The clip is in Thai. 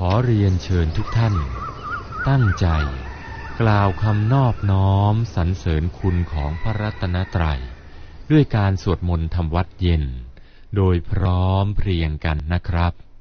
อเรียนเชิญทุกท่านตั้งใจกล่าวคำนอบน้อมสรรเสริญคุณของพระรัตนตรัยด้วยการสวดมนต์ทำวัดเย็นโดยพร้อมเพรียงกันนะครับ